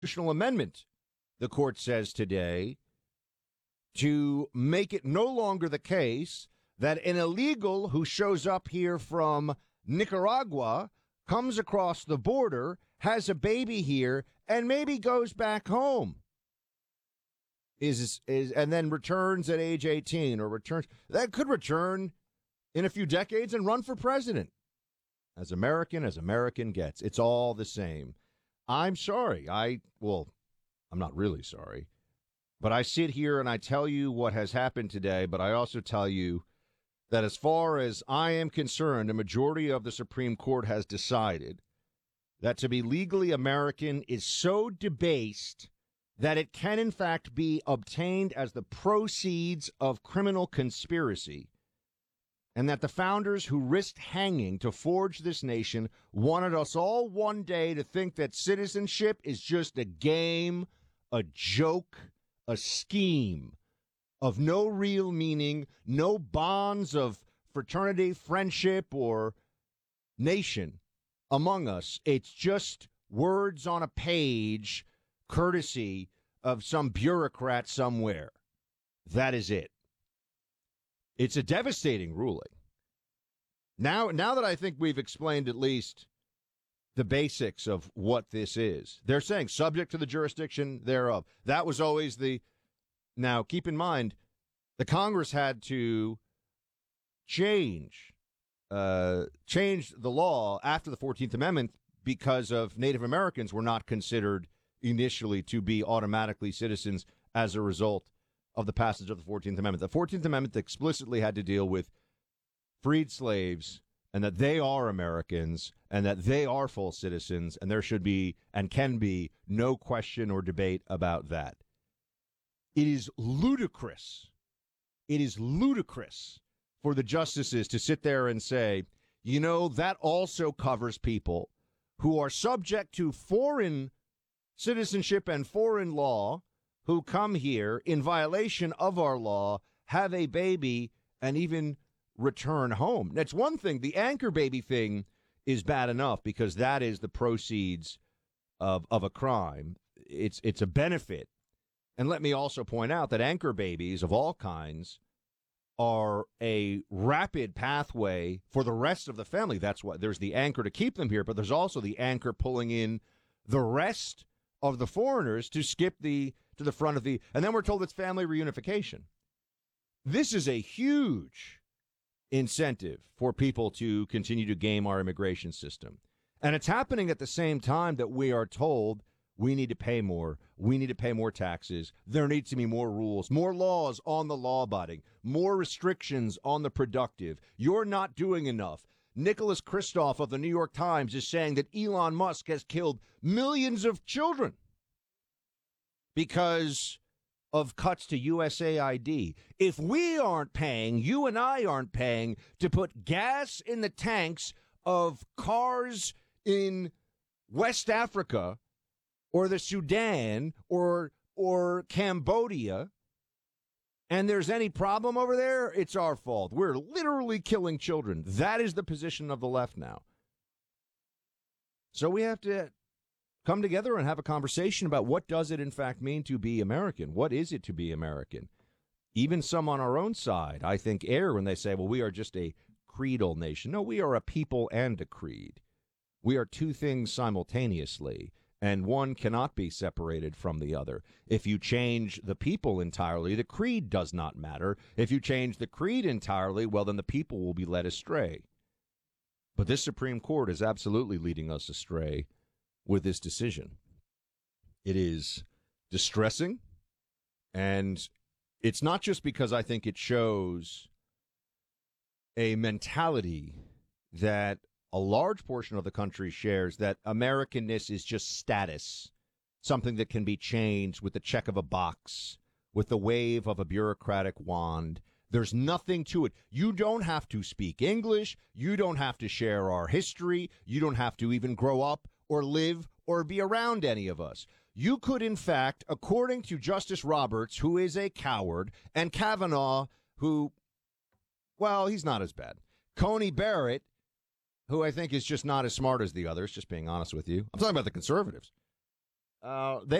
constitutional amendment, the court says today, to make it no longer the case that an illegal who shows up here from Nicaragua, comes across the border, has a baby here, and maybe goes back home, and then returns at age 18 or returns. That could return in a few decades and run for president. As American gets. It's all the same. I'm sorry. I'm not really sorry. But I sit here and I tell you what has happened today, but I also tell you that as far as I am concerned, a majority of the Supreme Court has decided that to be legally American is so debased that it can, in fact, be obtained as the proceeds of criminal conspiracy, and that the founders who risked hanging to forge this nation wanted us all one day to think that citizenship is just a game, a joke, a scheme of no real meaning, no bonds of fraternity, friendship, or nation among us. It's just words on a page, courtesy of some bureaucrat somewhere. That is it. It's a devastating ruling. Now that I think we've explained at least the basics of what this is, they're saying subject to the jurisdiction thereof. That was always the... Now, keep in mind, the Congress had to change the law after the 14th Amendment because of Native Americans were not considered initially to be automatically citizens as a result of the passage of the 14th Amendment. The 14th Amendment explicitly had to deal with freed slaves and that they are Americans and that they are full citizens, and there should be and can be no question or debate about that. It is ludicrous. It is ludicrous for the justices to sit there and say, you know, that also covers people who are subject to foreign citizenship and foreign law, who come here in violation of our law, have a baby, and even return home. That's one thing. The anchor baby thing is bad enough because that is the proceeds of a crime. It's a benefit. And let me also point out that anchor babies of all kinds are a rapid pathway for the rest of the family. That's why there's the anchor to keep them here, but there's also the anchor pulling in the rest of the foreigners to skip to the front of the, and then we're told it's family reunification. This is a huge incentive for people to continue to game our immigration system. And it's happening at the same time that we are told we need to pay more. We need to pay more taxes. There needs to be more rules, more laws on the law-abiding, more restrictions on the productive. You're not doing enough. Nicholas Kristof of the New York Times is saying that Elon Musk has killed millions of children because of cuts to USAID. If we aren't paying, you and I aren't paying to put gas in the tanks of cars in West Africa or the Sudan or Cambodia, and there's any problem over there, it's our fault. We're literally killing children. That is the position of the left now. So we have to come together and have a conversation about what does it in fact mean to be American? What is it to be American? Even some on our own side, I think, err when they say, well, we are just a creedal nation. No, we are a people and a creed. We are two things simultaneously, and one cannot be separated from the other. If you change the people entirely, the creed does not matter. If you change the creed entirely, well, then the people will be led astray. But this Supreme Court is absolutely leading us astray with this decision. It is distressing, and it's not just because I think it shows a mentality that a large portion of the country shares, that Americanness is just status, something that can be changed with the check of a box, with the wave of a bureaucratic wand. There's nothing to it. You don't have to speak English. You don't have to share our history. You don't have to even grow up or live or be around any of us. You could, in fact, according to Justice Roberts, who is a coward, and Kavanaugh, who, well, he's not as bad. Coney Barrett, who I think is just not as smart as the others, just being honest with you. I'm talking about the conservatives. They